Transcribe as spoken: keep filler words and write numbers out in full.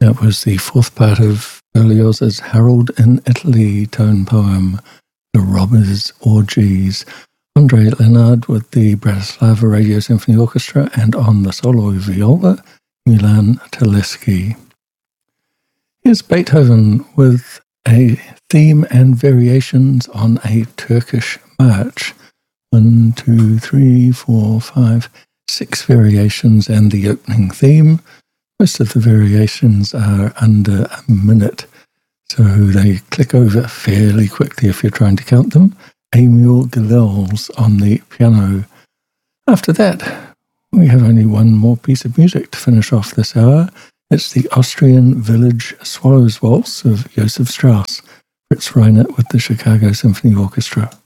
That was the fourth part of Berlioz's Harold in Italy tone poem, The Robbers' Orgies. Andre Leonard with the Bratislava Radio Symphony Orchestra, and on the solo viola, Milan Teleschi. Here's Beethoven with a theme and variations on a Turkish march. One, two, three, four, five, six variations and the opening theme. Most of the variations are under a minute, so they click over fairly quickly if you're trying to count them. Emil Gilels on the piano. After that, we have only one more piece of music to finish off this hour. It's the Austrian Village Swallows Waltz of Joseph Strauss, Fritz Reinert with the Chicago Symphony Orchestra.